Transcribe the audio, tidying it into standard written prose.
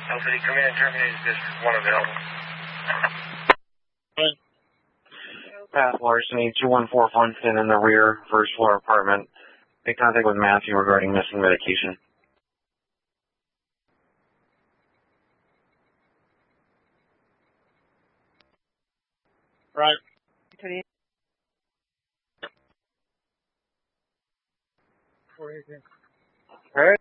City, come in and terminate District 1 available. Pat Larceny, 214 Funston in the rear, first floor apartment. Make contact with Matthew regarding missing medication. Right. Alright.